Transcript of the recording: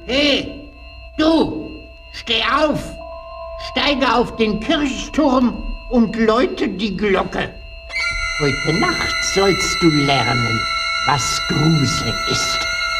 Hey, du, steh auf! Steige auf den Kirchturm und läute die Glocke. Heute Nacht sollst du lernen, was Grusel ist.